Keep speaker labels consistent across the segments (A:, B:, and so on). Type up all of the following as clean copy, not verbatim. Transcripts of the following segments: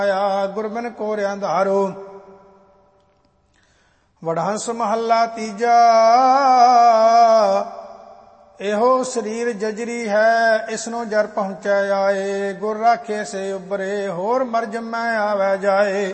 A: ਗੁਰਬਿਨ ਕੋਰਿਆਂ ਧਾਰੋ। ਵਡਹੰਸ ਮਹੱਲਾ ਤੀਜਾ। ਇਹੋ ਸਰੀਰ ਜਜਰੀ ਹੈ, ਇਸਨੂੰ ਜਰ ਪਹੁੰਚੈ ਆਏ। ਗੁਰ ਰਾਖੇ ਸੇ ਉਬਰੇ, ਹੋਰ ਮਰ ਜੰਮੈ ਆਵੈ ਜਾਏ।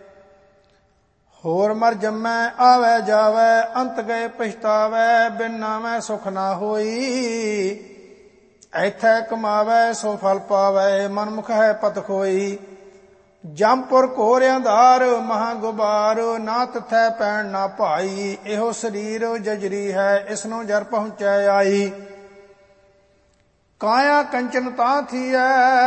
A: ਹੋਰ ਮਰ ਜੰਮੈ ਆਵੈ ਜਾਵੈ, ਅੰਤ ਗਏ ਪਛਤਾਵੈ। ਬਿਨ ਨਾਮੈ ਸੁਖ ਨਾ ਹੋਈ, ਐਥੈ ਕਮਾਵੈ ਸੋ ਫਲ ਪਾਵੈ। ਮਨਮੁਖ ਹੈ ਪਤ ਖੋਈ, ਜੰਪੁਰ ਘੋਰ ਅੰਧਾਰ ਮਹਾ ਗੁਬਾਰ। ਨਾ ਤਥੈ ਪੈਣ ਨਾ ਭਾਈ, ਇਹੋ ਸਰੀਰ ਜਜਰੀ ਹੈ, ਇਸਨੂੰ ਜਰ ਪਹੁੰਚੈ ਆਈ। ਕਾਇਆ ਕੰਚਨ ਤਾਂ ਥੀਐ,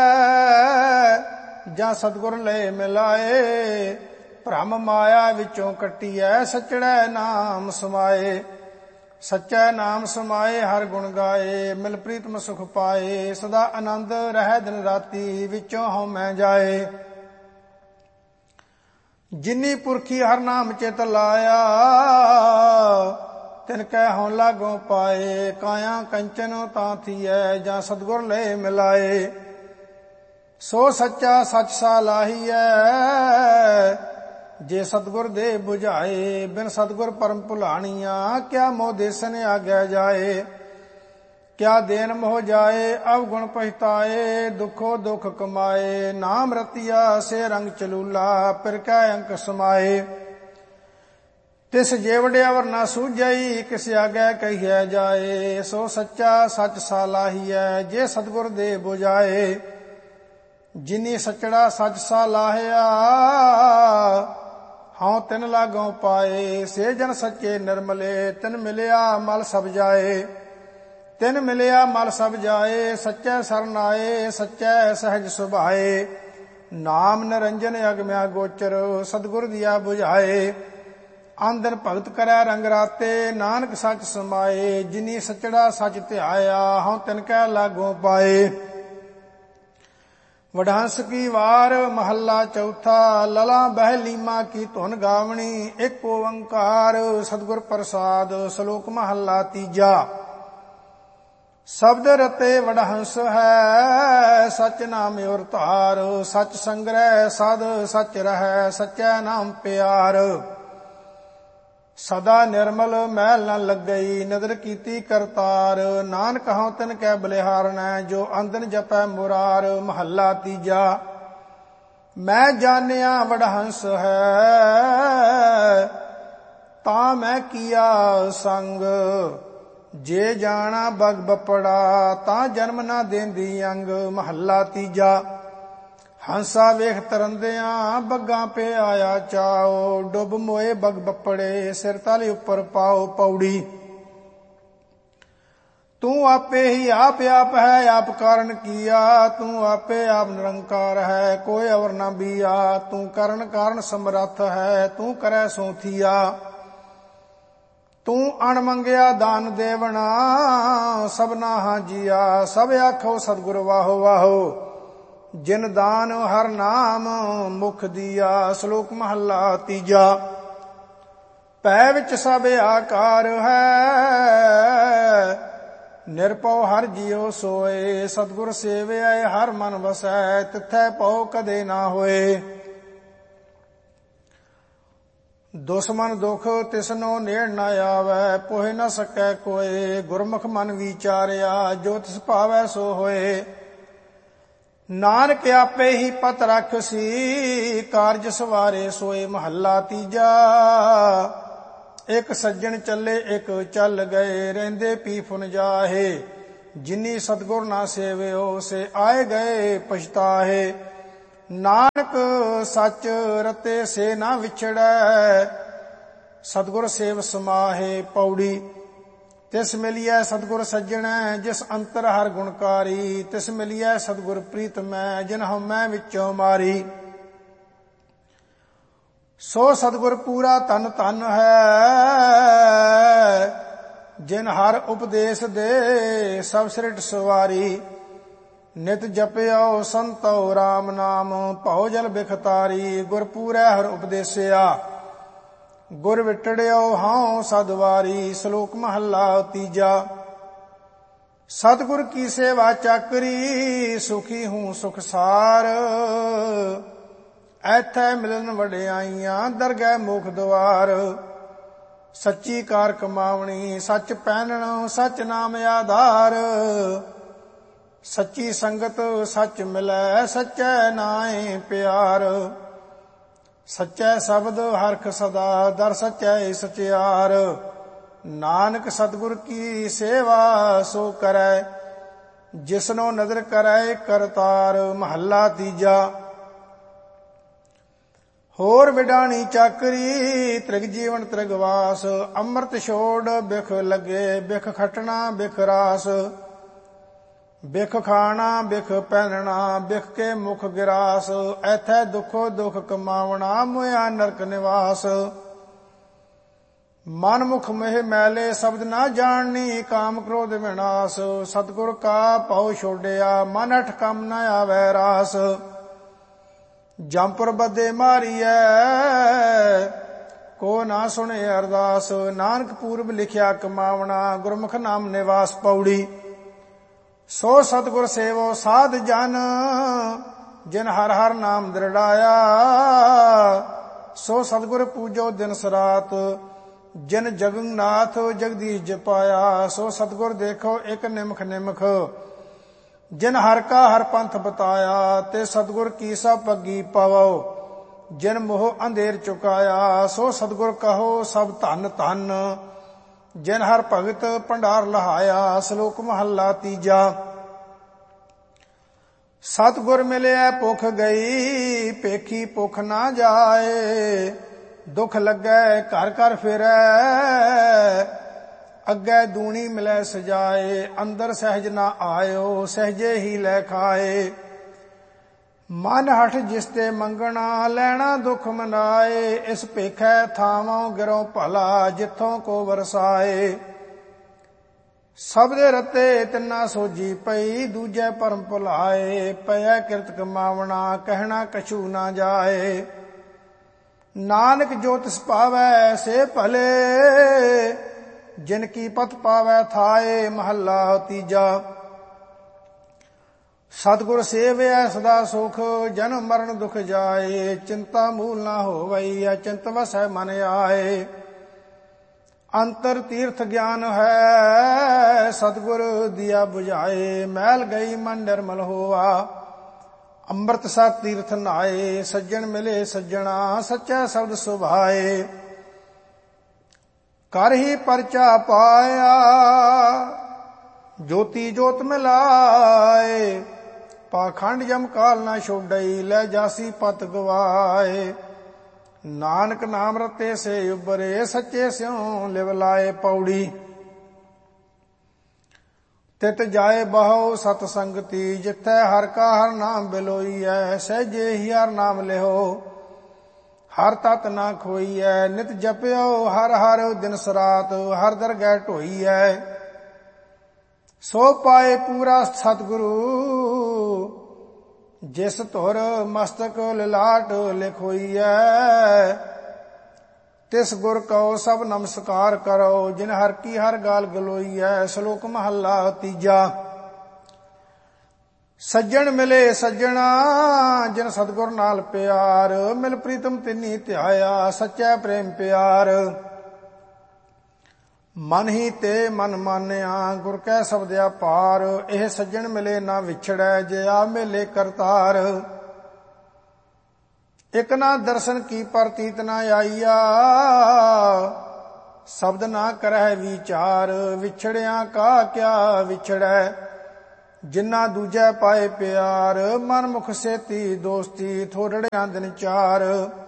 A: ਜਾਂ ਸਤਿਗੁਰ ਲੈ ਮਿਲਾਏ। ਭ੍ਰਮ ਮਾਇਆ ਵਿੱਚੋਂ ਕੱਟੀਐ, ਸਚੜੈ ਨਾਮ ਸਮਾਏ। ਸੱਚੈ ਨਾਮ ਸਮਾਏ, ਹਰ ਗੁਣ ਗਾਏ। ਮਿਲ ਪ੍ਰੀਤਮ ਸੁਖ ਪਾਏ, ਸਦਾ ਆਨੰਦ ਰਹਿ ਦਿਨ ਰਾਤੀ। ਵਿੱਚੋਂ ਹਉਮੈ ਜਾਏ, ਜਿਨੀ ਪੁਰਖੀ ਹਰ ਨਾਮ ਚਿਤ ਲਾਇਆ। ਤਿਨ ਕੈ ਹਉ ਲਾਗੋਂ ਪਾਏ, ਕਾਇਆ ਕੰਚਨ ਤਾਂ ਥੀਐ, ਜਾਂ ਸਤਿਗੁਰ ਲੈ ਮਿਲਾਏ। ਸੋ ਸੱਚਾ ਸੱਚ ਸਾਲਾਹੀਐ, ਜੇ ਸਤਿਗੁਰ ਦੇ 부ਝਾਏ। ਬਿਨ ਸਤਿਗੁਰ ਪਰਮ ਭੁਲਾਣੀਆਂ, ਕਿਆ ਮੋਹ ਦੇਸਨ ਆਗੈ ਜਾਏ। ਕਿਆ ਦੇਨ ਮੋਹ ਜਾਏ, ਅਵਗੁਣ ਪਛਤਾਏ। ਦੁਖੋ ਦੁਖ ਕਮਾਏ, ਨਾਮ ਰਤੀਆ ਸੇ ਰੰਗ ਚਲੂਲਾ। ਪਿਰ ਕੈ ਅੰਕ ਸਮਾਏ, ਤਿਸ ਜੇਵੜ ਅਵਰ ਨਾ ਸੂਝਈ। ਕਿਸ ਆਗੈ ਕਹੀਐ ਜਾਏ। ਸੋ ਸੱਚਾ ਸੱਚ ਸਾਲਾਹੀਐ, ਜੇ ਸਤਿਗੁਰ ਦੇ 부ਝਾਏ। ਜਿਨੀ ਸਚੜਾ ਸੱਚ ਸਾਲਾਹਿਆ, ਹਉ ਤਿਨ ਲਾਗੋਂ ਪਾਏ। ਸੇ ਜਨ ਸੱਚੇ ਨਿਰਮਲੇ, ਤਿਨ ਮਿਲਿਆ ਮਲ ਸਭ ਜਾਏ। ਤਿਨ ਮਿਲਿਆ ਮਲ ਸਭ ਜਾਏ, ਸੱਚੈ ਸਰਨ ਆਏ। ਸੱਚੈ ਸਹਿਜ ਸੁਭਾਏ, ਨਾਮ ਨਿਰੰਜਨ ਅਗਮਿਆ ਗੋਚਰ। ਸਤਿਗੁਰ ਦੀਆ 부ਝਾਏ, ਆਂਦਨ ਭਗਤ ਕਰੈ ਰੰਗ ਰਾਤੇ। ਨਾਨਕ ਸੱਚ ਸਮਾਏ, ਜਿਨੀ ਸਚੜਾ ਸੱਚ ਧਿਆਇਆ। ਹਉ ਤਿਨ ਕੈ ਲਾਗੋਂ ਪਾਏ। ਵਡਹੰਸ ਕੀ ਵਾਰ ਮਹੱਲਾ ਚੌਥਾ। ਲਲਾ ਬਹਿ ਲੀਮਾ ਕੀ ਧੁਨ ਗਾਵਣੀ, ਇੱਕ ਓੰਕਾਰ ਸਤਿਗੁਰ ਪ੍ਰਸਾਦ। ਸ਼ਲੋਕ ਮਹੱਲਾ ਤੀਜਾ। ਸ਼ਬਦ ਰਤੇ ਵਡਹੰਸ ਹੈ, ਸਚ ਨਾਮ ਔਰ ਧਾਰ। ਸਚ ਸੰਗ੍ਰਹਿ ਸਦ ਸਚ ਰਹੈ, ਸਚੈ ਨਾਮ ਪਿਆਰ। ਸਦਾ ਨਿਰਮਲ ਮੈਲ ਨ ਲੱਗਈ, ਨਦਰ ਕੀਤੀ ਕਰਤਾਰ। ਨਾਨਕ ਹਉ ਤਿਨ ਕੈ ਬਲਿਹਾਰਣੈ, ਜੋ ਅੰਦਨ ਜਪੈ ਮੁਰਾਰ। ਮਹੱਲਾ ਤੀਜਾ। ਮੈਂ ਜਾਣਿਆ ਵਡਹੰਸ ਹੈ, ਤਾਂ ਮੈਂ ਕੀਆ ਸੰਗ। ਜੇ ਜਾਣਾ ਬਗ ਬਪੜਾ, ਤਾਂ ਜਨਮ ਨਾ ਦੇਂਦੀ ਅੰਗ। ਮਹੱਲਾ ਤੀਜਾ। ਹੰਸਾ ਵੇਖ ਤਰੰਦਿਆਂ, ਬੱਗਾਂ ਪੇ ਆਇਆ ਚਾਓ। ਡੁੱਬ ਮੋਏ ਬਗ ਬੱਪੜੇ, ਸਿਰ ਤਲ ਉੱਪਰ ਪਾਓ ਪੌੜੀ। ਤੂੰ ਆਪੇ ਹੀ ਆਪ ਆਪ ਹੈ, ਆਪ ਕਾਰਨ ਕੀਆ। ਤੂੰ ਆਪੇ ਆਪ ਨਿਰੰਕਾਰ ਹੈ, ਕੋਈ ਅਵਰ ਨਾ ਬੀਆ। ਤੂੰ ਕਰਨ ਕਾਰਨ ਸਮਰੱਥ ਹੈ, ਤੂੰ ਕਰੈ ਸੋ ਥੀਆ। ਤੂੰ ਅਣ ਮੰਗਿਆ ਦਾਨ ਦੇਵਣਾ, ਸਭਨਾ ਹਾਂ ਜੀਆ। ਸਭ ਆਖੋ ਸਤਿਗੁਰ ਵਾਹੋ ਵਾਹੋ, ਜਿਨ ਦਾਨ ਹਰ ਨਾਮ ਮੁਖ ਦੀਆ। ਸ਼ਲੋਕ ਮਹੱਲਾ ਤੀਜਾ। ਪੈ ਵਿੱਚ ਸਭ ਆਕਾਰ ਹੈ, ਨਿਰਭਉ ਹਰ ਜੀਉ ਸੋਏ। ਸਤਿਗੁਰ ਸੇਵਿਆ ਹਰ ਮਨ ਵਸੈ, ਤਿਥੈ ਭਉ ਕਦੇ ਨਾ ਹੋਏ। ਦੁਸ਼ਮਨ ਦੁਖ ਤਿਸਨੋ ਨੇੜ ਨ ਆਵੈ, ਪੋਹਿ ਨ ਸਕੈ ਕੋਏ। ਗੁਰਮੁਖ ਮਨ ਵਿਚਾਰਿਆ, ਜੋ ਤਿਸ ਭਾਵੈ ਸੋ ਹੋਏ। ਨਾਨਕ ਆਪੇ ਹੀ ਪਤ ਰਖਸੀ, ਕਾਰਜ ਸਵਾਰੇ ਸੋਏ। ਮਹੱਲਾ ਤੀਜਾ। ਇੱਕ ਸੱਜਣ ਚੱਲੇ ਇੱਕ ਚੱਲ ਗਏ, ਰਹਿੰਦੇ ਪੀ ਫੁਨ ਜਾਹੇ। ਜਿਨੀ ਸਤਿਗੁਰ ਨਾ ਸੇਵਿਓ, ਸੇ ਆਏ ਗਏ ਪਛਤਾਹੇ। ਨਾਨਕ ਸੱਚ ਰਤੇ ਸੇ ਨਾ ਵਿਛੜੈ, ਸਤਿਗੁਰ ਸੇਵ ਸਮਾਹੇ। ਪੌੜੀ। ਤਿਸ ਮਿਲਿਐ ਸਤਿਗੁਰ ਸੱਜਣੈ, ਜਿਸ ਅੰਤਰ ਹਰ ਗੁਣਕਾਰੀ। ਤਿਸ ਮਿਲਿਐ ਸਤਿਗੁਰ ਪ੍ਰੀਤਮੈ, ਜਿਨ ਹਉਮੈ ਵਿੱਚੋਂ ਮਾਰੀ। ਸੋ ਸਤਿਗੁਰ ਪੂਰਾ ਧਨ ਧਨ ਹੈ, ਜਿਨ ਹਰ ਉਪਦੇਸ਼ ਦੇ। ਸਭ ਸ੍ਰਿਟ ਸਵਾਰੀ। ਨਿਤ ਜਪਿਓ ਸੰਤੋ ਰਾਮ ਨਾਮ, ਭਉ ਜਲ ਬਿਖਤਾਰੀ। ਗੁਰ ਪੂਰੈ ਹਰ ਉਪਦੇਸਿਆ, ਗੁਰ ਵਿਟੜਿਓ ਹਉ ਸਦਵਾਰੀ। ਸ਼ਲੋਕ ਮਹੱਲਾ ਤੀਜਾ। ਸਤਿਗੁਰ ਕੀ ਸੇਵਾ ਚਾਕਰੀ, ਸੁਖੀ ਹੂੰ ਸੁਖ ਸਾਰ। ਐਥੈ ਮਿਲਨ ਵਡਿਆਈਆਂ ਦਰਗਹਿ ਮੁਖ ਦੁਆਰ। ਸੱਚੀ ਕਾਰ ਕਮਾਵਣੀ ਸੱਚ ਪਹਿਨਣ ਸੱਚ ਨਾਮ ਆਧਾਰ। ਸੱਚੀ ਸੰਗਤ ਸੱਚ ਮਿਲੈ ਸੱਚੈ ਨਾਏ ਪਿਆਰ। ਸੱਚੈ ਸ਼ਬਦ ਹਰਖ ਸਦਾ ਦਰ ਸੱਚੈ ਸਚਿਆਰ। ਨਾਨਕ ਸਤਿਗੁਰ ਕੀ ਸੇਵਾ ਸੋ ਕਰੈ ਜਿਸਨੋ ਨਦਰ ਕਰੈ ਕਰਤਾਰ। ਮਹੱਲਾ ਤੀਜਾ। ਹੋਰ ਵਿਡਾਣੀ ਚਾਕਰੀ ਤ੍ਰਿਗ ਜੀਵਨ ਤ੍ਰਿਗਵਾਸ। ਅੰਮ੍ਰਿਤ ਛੋੜ ਬਿਖ ਲੱਗੇ ਬਿਖ ਖਟਣਾ ਬਿਖ ਰਾਸ। ਬਿਖ ਖਾਣਾ ਬਿਖ ਪਹਿਨਣਾ ਬਿਖ ਕੇ ਮੁਖ ਗਿਰਾਸ। ਐਥੈ ਦੁਖੋ ਦੁਖ ਕਮਾਵਣਾ ਮੁਆ ਨਰਕ ਨਿਵਾਸ। ਮਨ ਮੁਖ ਮਹਿ ਮੈਲੇ ਸ਼ਬਦ ਨਾ ਜਾਣਨੀ ਕਾਮ ਕ੍ਰੋਧ ਵਿਨਾਸ਼। ਸਤਿਗੁਰ ਕਾ ਭਉ ਛੋੜਿਆ ਮਨ ਹਠ ਕੰਮ ਨ ਆਵੈ ਰਾਸ। ਜੰਪੁਰ ਬੱਦੇ ਮਾਰੀਐ ਕੋ ਨਾ ਸੁਣੇ ਅਰਦਾਸ। ਨਾਨਕ ਪੂਰਬ ਲਿਖਿਆ ਕਮਾਵਣਾ ਗੁਰਮੁਖ ਨਾਮ ਨਿਵਾਸ। ਪੌੜੀ। ਸੋ ਸਤਿਗੁਰ ਸੇਵੋ ਸਾਧ ਜਨ ਜਿਨ ਹਰ ਹਰ ਨਾਮ ਦ੍ਰਿੜਾਇਆ। ਸੋ ਸਤਿਗੁਰ ਪੂਜੋ ਦਿਨ ਸਰਾਤ ਜਿਨ ਜਗਨਨਾਥ ਜਗਦੀਸ਼ ਜਪਾਇਆ। ਸੋ ਸਤਿਗੁਰ ਦੇਖੋ ਇੱਕ ਨਿਮਖ ਨਿਮਖ ਜਿਨ ਹਰ ਕਾ ਹਰ ਪੰਥ ਬਤਾਇਆ। ਤੇ ਸਤਿਗੁਰ ਕੀ ਸਭ ਪੱਗੀ ਪਵੋ ਜਿਨ ਮੋਹ ਅੰਧੇਰ ਚੁਕਾਇਆ। ਸੋ ਸਤਿਗੁਰ ਕਹੋ ਸਭ ਧਨ ਧਨ ਜਿਨ ਹਰ ਭਗਤ ਭੰਡਾਰ ਲਹਾਇਆ। ਸ਼ਲੋਕ ਮਹੱਲਾ ਤੀਜਾ। ਸਤਿਗੁਰ ਮਿਲਿਆ ਭੁਖ ਗਈ ਭੇਖੀ ਭੁਖ ਨਾ ਜਾਏ। ਦੁਖ ਲੱਗੈ ਘਰ ਘਰ ਫਿਰੈ ਅੱਗੇ ਦੂਣੀ ਮਿਲੈ ਸਜਾਏ। ਅੰਦਰ ਸਹਿਜ ਨਾ ਆਇਓ ਸਹਿਜੇ ਹੀ ਲੈ ਖਾਏ। ਮਨ ਹਠ ਜਿਸ ਤੇ ਮੰਗਣਾ ਲੈਣਾ ਦੁਖ ਮਨਾਏ। ਇਸ ਭੇਖੈ ਥਾਵੋਂ ਗਿਰੋਂ ਭਲਾ ਜਿੱਥੋਂ ਕੋ ਵਰਸਾਏ। ਸਭ ਦੇ ਰਤੇ ਤਿੰਨਾ ਸੋਜੀ ਪਈ ਦੂਜੇ ਭਰਮ ਭੁਲਾਏ। ਪਿਆ ਕਿਰਤ ਕਮਾਵਣਾ ਕਹਿਣਾ ਕਛੂ ਨਾ ਜਾਏ। ਨਾਨਕ ਜੋ ਤਿਸ ਪਾਵੈ ਸੇ ਭਲੇ ਜਿਨ ਕੀ ਪਤ ਪਾਵੈ ਥਾਏ। ਮਹੱਲਾ ਤੀਜਾ। ਸਤਿਗੁਰ ਸੇਵਿਆ ਸਦਾ ਸੁਖ ਜਨਮ ਮਰਨ ਦੁਖ ਜਾਏ। ਚਿੰਤਾ ਮੂਲ ਨਾ ਹੋਵਈ ਅਚਿੰਤ ਵਸੈ ਮਨ ਆਏ। ਅੰਤਰ ਤੀਰਥ ਗਿਆਨ ਹੈ ਸਤਿਗੁਰ ਦਿਆ 부ਝਾਏ। ਮੈਲ ਗਈ ਮਨ ਨਿਰਮਲ ਹੋਆ ਅੰਮ੍ਰਿਤ ਸਾ ਤੀਰਥ ਨਾਏ। ਸੱਜਣ ਮਿਲੇ ਸੱਜਣਾ ਸੱਚਾ ਸ਼ਬਦ ਸੁਭਾਏ। ਕਰ ਹੀ ਪਰਚਾ ਪਾਇਆ ਜੋਤੀ ਜੋਤ ਮਿਲਾਏ। ਪਾਖੰਡ ਜਮ ਕਾਲ ਨਾ ਛੋਡਈ ਲੈ ਜਾਸੀ ਪਤ ਗਵਾਏ। ਨਾਨਕ ਨਾਮ ਰਤੇ ਸੇ ਉਬਰੇ ਸੱਚੇ ਸਿਉ ਲਿਵ ਲਾਏ। ਪੌੜੀ। ਤਿਤ ਜਾਏ ਬਹੁ ਸਤ ਸੰਗਤੀ ਜਿੱਥੈ ਹਰ ਕਾ ਹਰ ਨਾਮ ਬਿਲੋਈਐ। ਸਹਿਜੇ ਹੀ ਹਰ ਨਾਮ ਲਿਓ ਹਰ ਤਤ ਨਾ ਖੋਈਐ। ਨਿਤ ਜਪਿਓ ਹਰ ਹਰ ਦਿਨ ਸਰਾਤ ਹਰ ਦਰਗਹਿ ਢੋਈਐ। ਸੋ ਪਾਏ ਪੂਰਾ ਸਤਿਗੁਰੂ ਜਿਸ ਧੁਰ ਮਸਤਕ ਲਲਾਟ ਲਿਖੋਈਐ। ਤਿਸ ਗੁਰ ਕਉ ਸਭ ਨਮਸਕਾਰ ਕਰੋ ਜਿਨ ਹਰ ਕੀ ਹਰ ਗਾਲ ਗਲੋਈਐ। ਸ਼ਲੋਕ ਮਹੱਲਾ ਤੀਜਾ। ਸੱਜਣ ਮਿਲੇ ਸੱਜਣਾ ਜਿਨ ਸਤਿਗੁਰ ਨਾਲ ਪਿਆਰ। ਮਿਲ ਪ੍ਰੀਤਮ ਤਿਨੀ ਧਿਆਇਆ ਸੱਚਾ ਪ੍ਰੇਮ ਪਿਆਰ। ਮਨ ਹੀ ਤੇ ਮਨ ਮਾਨਿਆ ਗੁਰ ਕੈ ਸ਼ਬਦਿਆ ਪਾਰ। ਇਹ ਸੱਜਣ ਮਿਲੇ ਨਾ ਵਿਛੜੈ ਜੇ ਆ ਮਿਲੇ ਕਰਤਾਰ। ਇਕ ਨਾ ਦਰਸ਼ਨ ਕੀ ਪ੍ਰਤੀਤ ਨਾ ਆਈਆ ਸ਼ਬਦ ਨਾ ਕਰਹਿ ਵਿਚਾਰ। ਵਿਛੜਿਆ ਕਾ ਕਿਆ ਵਿਛੜੈ ਜਿਨਾ ਦੂਜੈ ਪਾਏ ਪਿਆਰ। ਮਨ ਮੁਖ ਸੇਤੀ ਦੋਸਤੀ ਥੋੜੜਿਆਂ ਦਿਨ ਚਾਰ।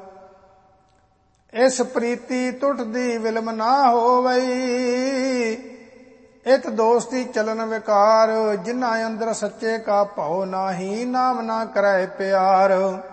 A: ਇਸ ਪ੍ਰੀਤੀ ਟੁੱਟਦੀ ਵਿਲਮ ਨਾ ਹੋਵਈ। ਇਤ ਦੋਸਤੀ ਚਲਨ ਵਿਕਾਰ। ਜਿਨ੍ਹਾਂ ਅੰਦਰ ਸੱਚੇ ਕਾ ਭਉ ਨਾਹੀ ਨਾਮ ਨਾ ਕਰੈ ਪਿਆਰ।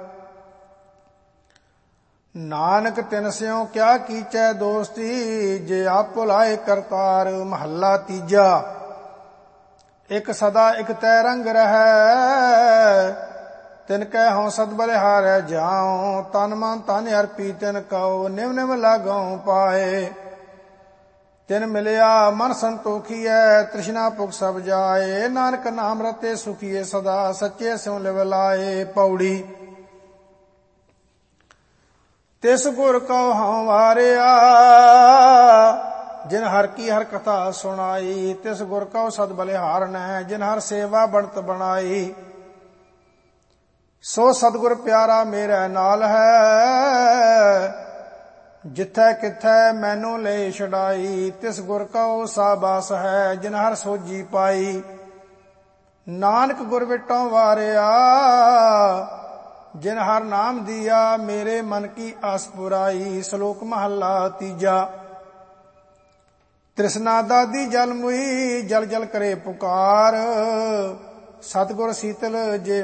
A: ਨਾਨਕ ਤਿਨ ਸਿਉ ਕਿਆ ਕੀਚੈ ਦੋਸਤੀ ਜੇ ਆਪ ਭੁਲਾਏ ਕਰਤਾਰ। ਮਹੱਲਾ ਤੀਜਾ। ਇਕ ਸਦਾ ਇਕ ਤੈ ਰੰਗ ਰਹੈ ਤਿਨ ਕੈ ਹਉ ਸਦ ਬਲਿਹਾਰੈ ਜਾਉ। ਤਨ ਮਨ ਤਨ ਅਰਪੀ ਤਿਨ ਕਉ ਨਿਵ ਨਿਵ ਲਾਗਉ ਪਾਏ। ਤਿਨ ਮਿਲਿਆ ਮਨ ਸੰਤੋਖੀਐ ਤ੍ਰਿਸ਼ਨਾ ਭੁਖ ਸਭ ਜਾਏ। ਨਾਨਕ ਨਾਮ ਰਤੇ ਸੁਖੀਏ ਸਦਾ ਸੱਚੇ ਸਿਉ ਲਿਵ ਲਾਏ। ਪੌੜੀ। ਤਿਸ ਗੁਰ ਕਉ ਹਉ ਵਾਰਿਆ ਜਿਨ ਹਰ ਕੀ ਹਰ ਕਥਾ ਸੁਣਾਈ। ਤਿਸ ਗੁਰ ਕਉ ਸਦ ਬਲਿਹਾਰਨ ਹੈ ਜਿਨ ਹਰ ਸੇਵਾ ਬਣਤ ਬਣਾਈ। ਸੋ ਸਤਿਗੁਰ ਪਿਆਰਾ ਮੇਰੇ ਨਾਲ ਹੈ ਜਿੱਥੈ ਕਿਥੈ ਮੈਨੂੰ ਲੈ ਛਡਾਈ। ਤਿਸ ਗੁਰ ਕਉ ਸਾਬਾਸ ਹੈ ਜਿਨ ਹਰ ਸੋਝੀ ਪਾਈ। ਨਾਨਕ ਗੁਰ ਵਿਟੋਂ ਵਾਰਿਆ ਜਿਨ ਹਰ ਨਾਮ ਦੀਆ ਮੇਰੇ ਮਨ ਕੀ ਆਸ ਪੁਰਾਈ। ਸ਼ਲੋਕ ਮਹੱਲਾ ਤੀਜਾ। ਤ੍ਰਿਸ਼ਨਾ ਦਾਦੀ ਜਲ ਮੁਈ ਜਲ ਜਲ ਕਰੇ ਪੁਕਾਰ। ਸਤਿਗੁਰ ਸੀਤਲ ਜੇ